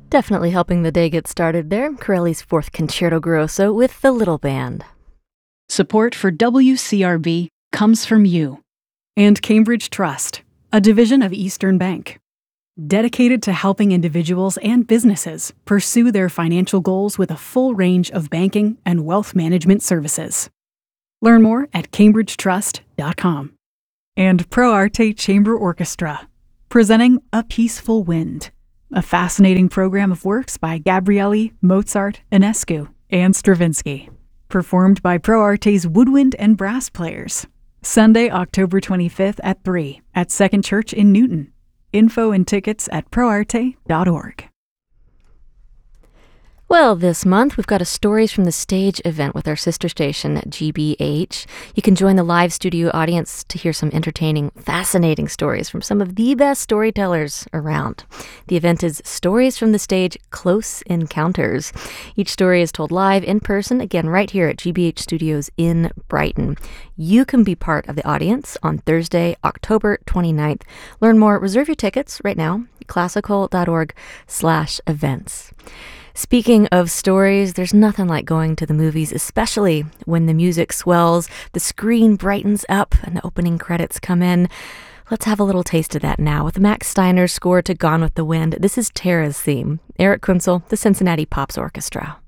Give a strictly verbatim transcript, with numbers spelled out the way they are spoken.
Definitely helping the day get started there. Corelli's Fourth Concerto Grosso with the Little Band. Support for W C R B comes from you and Cambridge Trust, a division of Eastern Bank, dedicated to helping individuals and businesses pursue their financial goals with a full range of banking and wealth management services. Learn more at cambridge trust dot com. And Pro Arte Chamber Orchestra, presenting A Peaceful Wind, a fascinating program of works by Gabrieli, Mozart, Enescu, and Stravinsky, performed by Pro Arte's woodwind and brass players. Sunday, October twenty-fifth at three at Second Church in Newton. Info and tickets at pro arte dot org. Well, this month we've got a Stories from the Stage event with our sister station, G B H. You can join the live studio audience to hear some entertaining, fascinating stories from some of the best storytellers around. The event is Stories from the Stage Close Encounters. Each story is told live in person, again right here at G B H Studios in Brighton. You can be part of the audience on Thursday, October twenty-ninth. Learn more, reserve your tickets right now, classical dot org slash events. Speaking of stories, there's nothing like going to the movies, especially when the music swells, the screen brightens up, and the opening credits come in. Let's have a little taste of that now with Max Steiner's score to Gone with the Wind. This is Tara's theme. Eric Kunzel, the Cincinnati Pops Orchestra.